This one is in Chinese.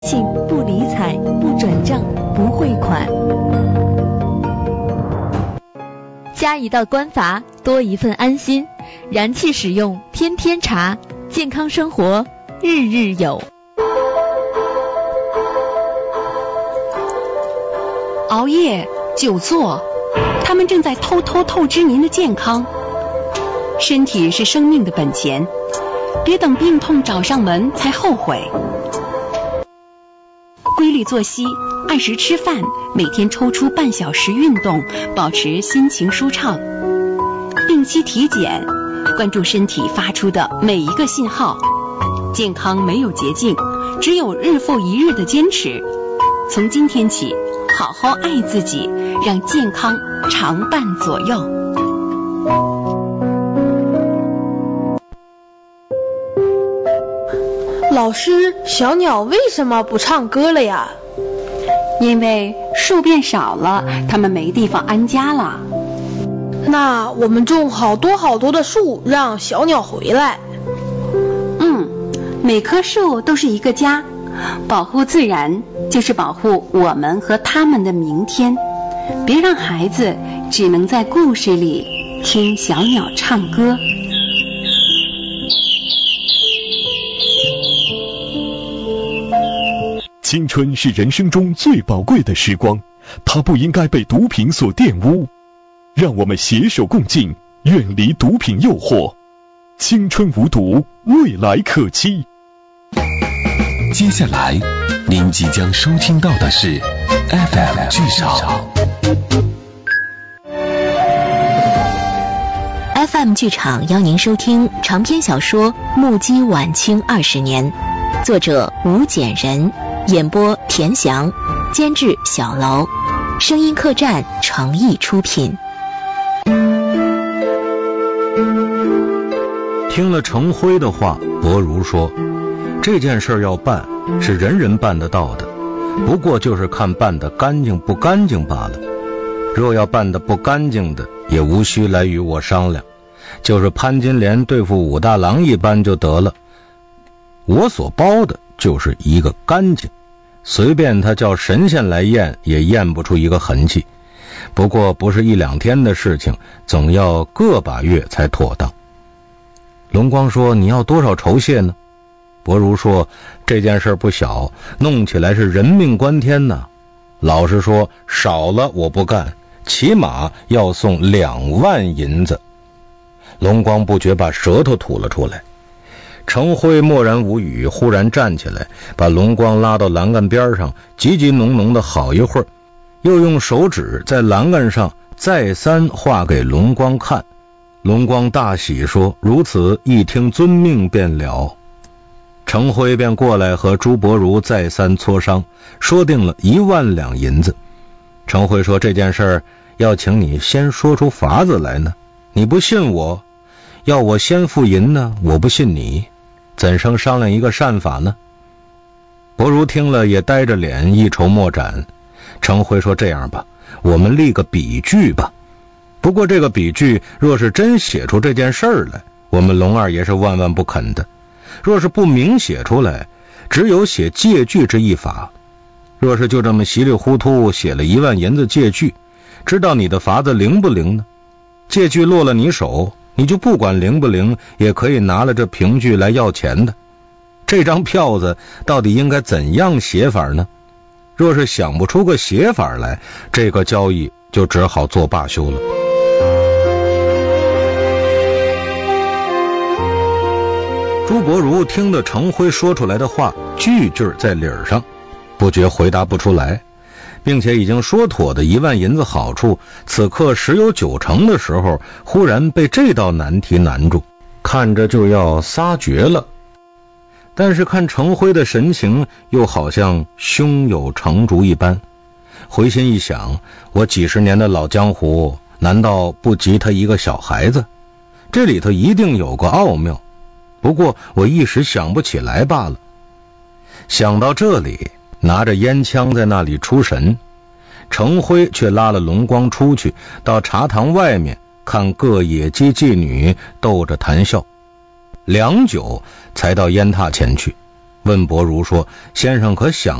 信不理睬，不转账，不汇款。加一道关阀，多一份安心。燃气使用，天天查，健康生活日日有。 熬夜、久坐，他们正在偷偷透支您的健康。身体是生命的本钱，别等病痛找上门才后悔。规律作息，按时吃饭，每天抽出半小时运动，保持心情舒畅。定期体检，关注身体发出的每一个信号。健康没有捷径，只有日复一日的坚持。从今天起，好好爱自己，让健康常伴左右。 老师，小鸟为什么不唱歌了呀？ 因为树变少了，它们没地方安家了。 那我们种好多的树，让小鸟回来。 每棵树都是一个家，保护自然就是保护我们和他们的明天。别让孩子只能在故事里听小鸟唱歌。 青春是人生中最宝贵的时光，它不应该被毒品所玷污。让我们携手共进，远离毒品诱惑。青春无毒，未来可期。 接下来您即将收听到的是 FM 剧场。 FM 剧场邀您收听长篇小说《目击晚清20年》，作者吴简人，演播田翔，监制小楼，声音客栈诚意出品。 听了程辉的话，博如说，这件事要办是人人办得到的，不过就是看办得干净不干净罢了。若要办得不干净的，也无需来与我商量，就是潘金莲对付武大郎一般就得了。我所包的就是一个干净，随便他叫神仙来验也验不出一个痕迹。不过不是一两天的事情，总要个把月才妥当。龙光说，你要多少酬谢呢？博如说，这件事不小，弄起来是人命关天呐。老实说，少了我不干，起码要送2万银子。龙光不觉把舌头吐了出来。程辉默然无语，忽然站起来，把龙光拉到栏杆边上，急急浓浓的好一会儿，又用手指在栏杆上再三画给龙光看。龙光大喜说，如此一听遵命便了。程辉便过来和朱伯如再三磋商，说定了1万两银子。程辉说，这件事要请你先说出法子来呢，你不信我，要我先付银呢，我不信你，怎生商量一个善法呢？伯如听了也呆着脸，一筹莫展。程辉说，这样吧，我们立个比据吧。不过这个比据若是真写出这件事来，我们龙二爷是万万不肯的。若是不明写出来，只有写借据之一法。若是就这么稀里糊涂写了1万银子借据，知道你的法子灵不灵呢？借据落了你手，你就不管灵不灵，也可以拿了这凭据来要钱的。这张票子到底应该怎样写法呢？若是想不出个写法来，这个交易就只好做罢休了。朱伯如听得程辉说出来的话句句在理儿上，不觉回答不出来，并且已经说妥的1万银子好处，此刻10有9成的时候，忽然被这道难题难住，看着就要撒绝了。但是看程辉的神情，又好像胸有成竹一般。回心一想，我几十年的老江湖，难道不及他一个小孩子？这里头一定有个奥妙，不过我一时想不起来罢了。想到这里，拿着烟枪在那里出神，程辉却拉了龙光出去，到茶堂外面看各野鸡妓女斗着谈笑，良久才到烟榻前去，问问伯如说：先生可想